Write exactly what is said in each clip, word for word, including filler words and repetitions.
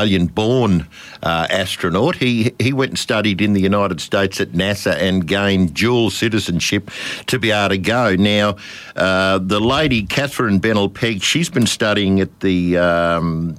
Australian-born uh, astronaut. He he went and studied in the United States at NASA and gained dual citizenship to be able to go. Now, uh, the lady, Catherine Bennell-Pegg, she's been studying at the um,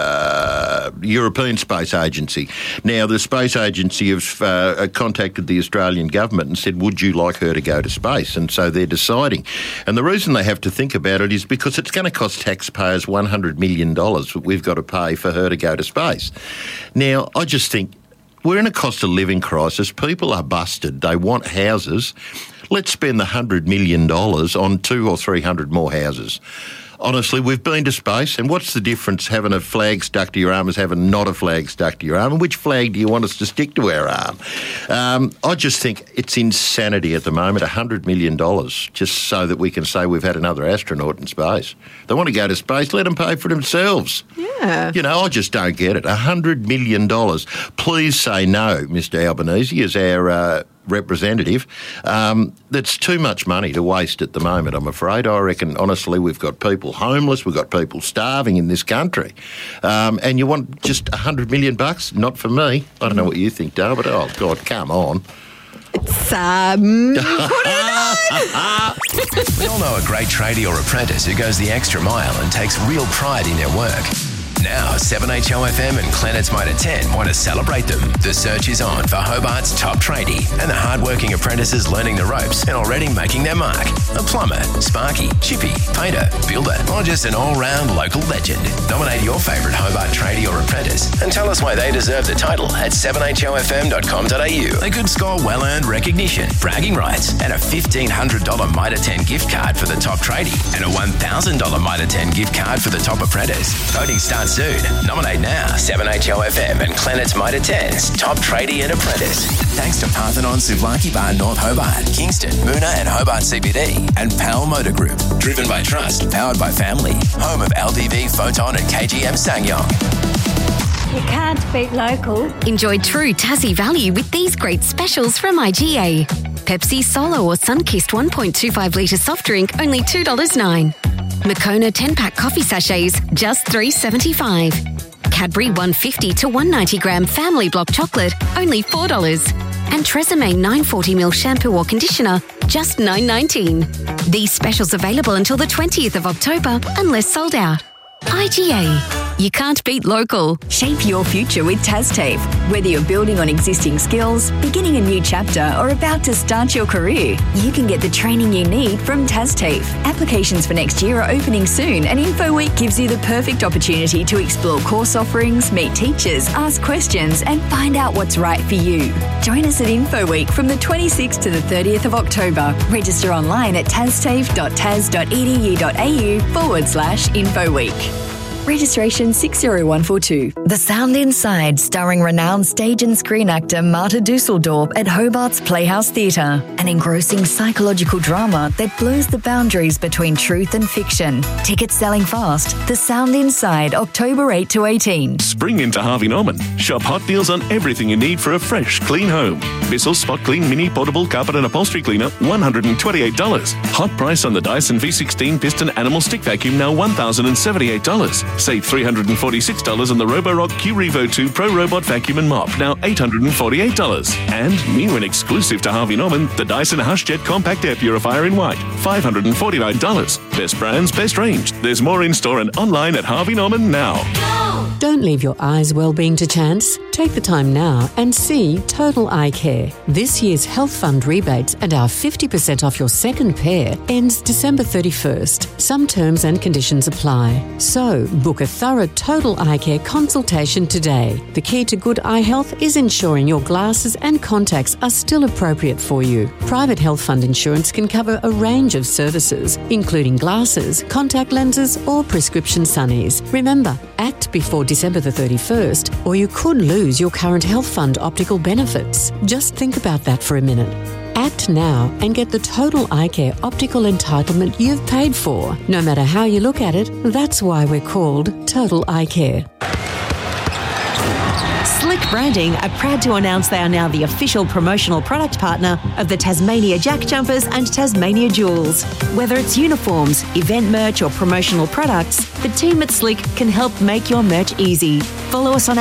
uh, European Space Agency. Now, the Space Agency have uh, contacted the Australian government and said, would you like her to go to space? And so they're deciding. And the reason they have to think about it is because it's going to cost taxpayers one hundred million dollars that we've got to pay for her to go to space. Now, I just think we're in a cost of living crisis. People are busted. They want houses. Let's spend the one hundred million dollars on two or three hundred more houses. Honestly, we've been to space, and what's the difference having a flag stuck to your arm as having not a flag stuck to your arm? And which flag do you want us to stick to our arm? Um, I just think it's insanity at the moment, one hundred million dollars, just so that we can say we've had another astronaut in space. They want to go to space, let them pay for themselves. Yeah. You know, I just don't get it. one hundred million dollars. Please say no, Mister Albanese, as our uh, representative. Um, that's too much money to waste at the moment, I'm afraid. I reckon, honestly, we've got people homeless, we've got people starving in this country. Um, and you want just one hundred million bucks? Not for me. I don't know what you think, Dale, but oh, God, come on. It's, um, put it on! We all know a great tradie or apprentice who goes the extra mile and takes real pride in their work. Now, seven H O F M and Planet's Mitre ten want to celebrate them. The search is on for Hobart's top tradie and the hard-working apprentices learning the ropes and already making their mark. A plumber, sparky, chippy, painter, builder, or just an all-round local legend. Nominate your favourite Hobart tradie or apprentice and tell us why they deserve the title at seven H O F M dot com dot a u. They could score well-earned recognition, bragging rights, and a fifteen hundred dollars Mitre ten gift card for the top tradie and a one thousand dollars Mitre ten gift card for the top apprentice. Voting starts soon. Nominate now. seven H O F M and Planet's Mitre ten's top tradie and apprentice. Thanks to Parthenon Souvlaki Bar North Hobart, Kingston, Moona and Hobart C B D, and Pal Motor Group. Driven by trust, powered by family. Home of L D V, Photon and K G M Sangyong. You can't beat local. Enjoy true Tassie value with these great specials from I G A. Pepsi Solo or Sunkist one point two five litre soft drink, only two dollars nine. Moccona ten-pack coffee sachets, just three dollars seventy-five. Cadbury one hundred fifty to one hundred ninety gram family block chocolate, only four dollars. And Tresemme nine hundred forty milliliter shampoo or conditioner, just nine dollars nineteen. These specials available until the twentieth of October, unless sold out. I G A. You can't beat local. Shape your future with TasTAFE. Whether you're building on existing skills, beginning a new chapter, or about to start your career, you can get the training you need from TasTAFE. Applications for next year are opening soon, and InfoWeek gives you the perfect opportunity to explore course offerings, meet teachers, ask questions, and find out what's right for you. Join us at InfoWeek from the twenty-sixth to the thirtieth of October. Register online at tastafe dot tas dot e d u dot a u forward slash InfoWeek. Registration six zero one four two. The Sound Inside, starring renowned stage and screen actor Marta Dusseldorp at Hobart's Playhouse Theatre. An engrossing psychological drama that blurs the boundaries between truth and fiction. Tickets selling fast. The Sound Inside, October eighth to eighteenth. Spring into Harvey Norman. Shop hot deals on everything you need for a fresh, clean home. Bissell Spot Clean Mini Portable Carpet and Upholstery Cleaner, one hundred twenty-eight dollars. Hot price on the Dyson V sixteen Piston Animal Stick Vacuum, now one thousand seventy-eight dollars. Save three hundred forty-six dollars on the Roborock Q Revo two Pro Robot Vacuum and Mop, now eight hundred forty-eight dollars. And new and exclusive to Harvey Norman, the Dyson HushJet Compact Air Purifier in white, five hundred forty-nine dollars. Best brands, best range. There's more in store and online at Harvey Norman now. Don't leave your eyes' well-being to chance. Take the time now and see Total Eye Care. This year's Health Fund rebates and our fifty percent off your second pair ends December thirty-first. Some terms and conditions apply. So, book a thorough Total Eye Care consultation today. The key to good eye health is ensuring your glasses and contacts are still appropriate for you. Private Health Fund insurance can cover a range of services, including glasses, contact lenses or prescription sunnies. Remember, act before December the thirty-first or you could lose your current Health Fund optical benefits. Just think about that for a minute. Act now and get the Total Eye Care optical entitlement you've paid for. No matter how you look at it, that's why we're called Total Eye Care. Slick Branding are proud to announce they are now the official promotional product partner of the Tasmania Jack Jumpers and Tasmania Jewels. Whether it's uniforms, event merch or promotional products, the team at Slick can help make your merch easy. Follow us on